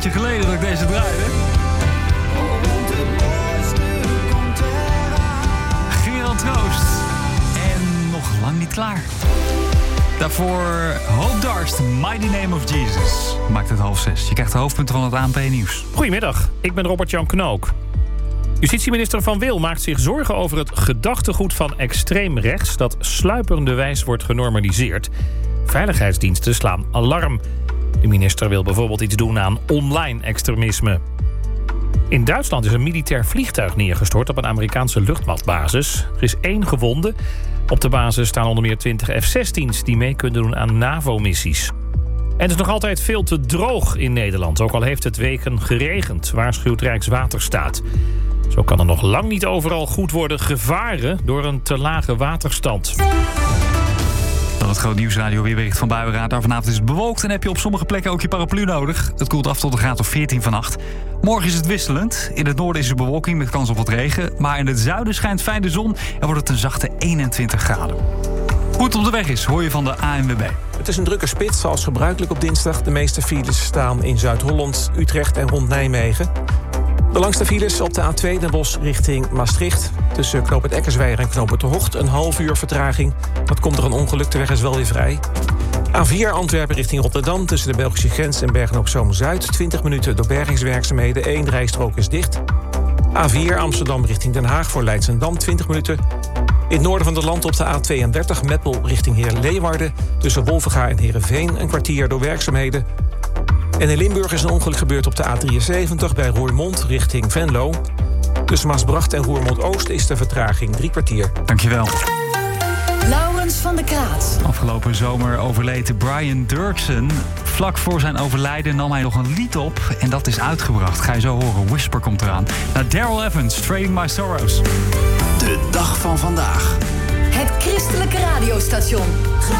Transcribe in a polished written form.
tijdje geleden dat ik deze draaide. Gerald Troost. En nog lang niet klaar. Daarvoor Hope Darst, Mighty Name of Jesus. Maakt het 5:30. Je krijgt de hoofdpunten van het ANP-nieuws. Goedemiddag, ik ben Robert-Jan Knook. Justitieminister Van Wil maakt zich zorgen over het gedachtegoed van extreem rechts dat sluiperenderwijs wordt genormaliseerd. Veiligheidsdiensten slaan alarm. De minister wil bijvoorbeeld iets doen aan online extremisme. In Duitsland is een militair vliegtuig neergestort op een Amerikaanse luchtmachtbasis. Er is 1 gewonde. Op de basis staan onder meer 20 F-16's die mee kunnen doen aan NAVO-missies. En het is nog altijd veel te droog in Nederland. Ook al heeft het weken geregend, waarschuwt Rijkswaterstaat. Zo kan er nog lang niet overal goed worden gevaren door een te lage waterstand. Dan het groot nieuwsradio weerbericht van Buienradar. Vanavond is het bewolkt en heb je op sommige plekken ook je paraplu nodig. Het koelt af tot een graad of 14 vannacht. Morgen is het wisselend. In het noorden is er bewolking met kans op wat regen. Maar in het zuiden schijnt fijn de zon en wordt het een zachte 21 graden. Hoe het op de weg is, hoor je van de ANWB. Het is een drukke spits, zoals gebruikelijk op dinsdag. De meeste files staan in Zuid-Holland, Utrecht en rond Nijmegen. De langste files op de A2 Den Bosch richting Maastricht. Tussen knooppunt Eckersweijer en knooppunt De Hocht een half uur vertraging. Dat komt door een ongeluk, de weg is wel weer vrij. A4 Antwerpen richting Rotterdam tussen de Belgische grens en Bergen-op-Zoom-Zuid. 20 minuten door bergingswerkzaamheden, 1 rijstrook is dicht. A4 Amsterdam richting Den Haag voor Leidschendam, 20 minuten. In het noorden van het land op de A32 Meppel richting Heer-Leeuwarden. Tussen Wolvenga en Heerenveen een kwartier door werkzaamheden. En in Limburg is een ongeluk gebeurd op de A73 bij Roermond richting Venlo. Tussen Maasbracht en Roermond-Oost is de vertraging 3 kwartier. Dankjewel. Laurens van der Kraat. Afgelopen zomer overleed Brian Dirksen. Vlak voor zijn overlijden nam hij nog een lied op en dat is uitgebracht. Ga je zo horen, Whisper komt eraan. Nou, Daryl Evans, Trading My Sorrows. De dag van vandaag. Het christelijke radiostation.